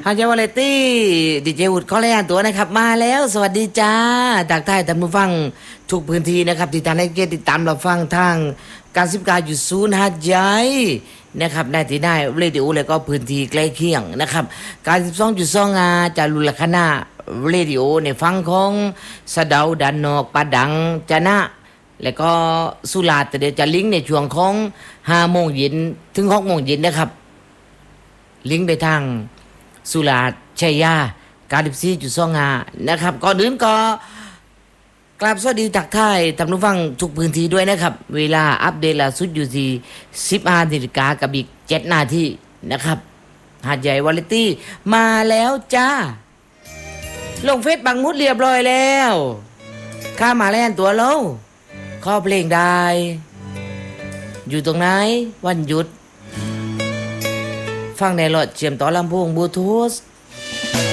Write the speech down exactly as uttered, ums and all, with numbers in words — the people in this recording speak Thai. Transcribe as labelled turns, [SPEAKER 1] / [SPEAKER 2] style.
[SPEAKER 1] อาจารย์วาเลตี้ดีเจวุฒิขอรายงานตัวนะครับมาแล้วสวัสดีจ้าตากใต้ท่านผู้ฟังทุกพื้นที่นะครับที่ท่านได้เกียรติติดตามรับฟังทางการสิบการอยู่ศูนย์หาดใหญ่นะครับได้ที่ได้เรดิโอแล้วก็พื้นที่ใกล้เคียงนะครับการสิบสองจุดสองอาจากลุลคณะเรดิโอในฟังของสะเดาดันนอกปาดังจะนะแล้วก็สุราษฎร์แต่เดี๋ยวจะลิงก์ในช่วงของห้าโมงเย็นถึงหกโมงเย็นนะครับลิงก์ไปทางสุราษฎร์ชัยยา เก้าสิบสี่จุดสองห้า นะครับก่อนอื่นก็กราบสวัสดีทักทายท่านผู้ฟังทุกพื้นที่ด้วยนะครับเวลาอัปเดตล่าสุดอยู่ที่ สิบห้านาฬิกากับอีกเจ็ดนาทีนะครับหาดใหญ่วาไรตี้มาแล้วจ้าลงเฟซบังมุดเรียบร้อยแล้วข้ามาแล้วตัวเราขอเพลงได้อยู่ตรงไหนวันหยุดฟังในรถเชื่อมต่อลำโพงบลูทูธ